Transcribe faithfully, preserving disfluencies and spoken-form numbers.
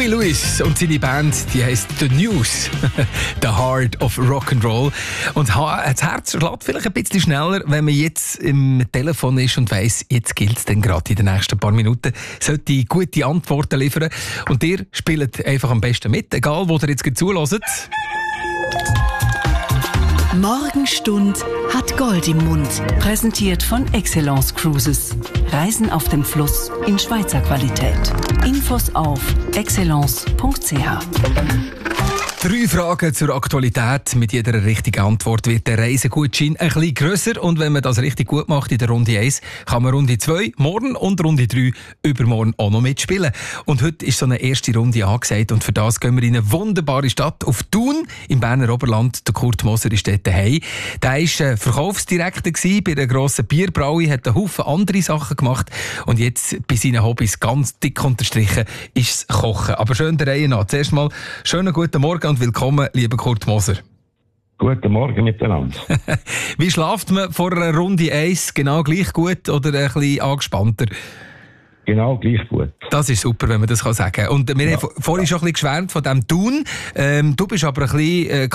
Huey Lewis und seine Band, die heisst The News, The Heart of Rock'n'Roll. Und das Herz schlägt vielleicht ein bisschen schneller, wenn man jetzt im Telefon ist und weiss, jetzt gilt es dann gerade in den nächsten paar Minuten, sollte gute Antworten liefern. Und ihr spielt einfach am besten mit, egal wo ihr jetzt zuhört. Morgenstund hat Gold im Mund. Präsentiert von Excellence Cruises. Reisen auf dem Fluss in Schweizer Qualität. Infos auf excellence punkt c h. Drei Fragen zur Aktualität. Mit jeder richtigen Antwort wird der Reisegutschein ein bisschen grösser. Und wenn man das richtig gut macht in der Runde eins, kann man Runde zwei morgen und Runde drei übermorgen auch noch mitspielen. Und heute ist so eine erste Runde angesagt. Und für das gehen wir in eine wunderbare Stadt auf Thun im Berner Oberland. Der Kurt Moser ist dort daheim. Der war äh, Verkaufsdirektor bei einer grossen Bierbraue, hat einen Haufen andere Sachen gemacht. Und jetzt bei seinen Hobbys ganz dick unterstrichen ist das Kochen. Aber schön der Reihe nach. Zuerst mal schönen guten Morgen und willkommen, lieber Kurt Moser. Guten Morgen miteinander. Wie schläft man vor einer Runde eins? Genau gleich gut oder ein bisschen angespannter? Genau gleich gut. Das ist super, wenn man das sagen kann. Und wir ja, haben vorhin ja. schon ein bisschen geschwärmt von diesem Thun. Ähm, du bist aber ein bisschen äh,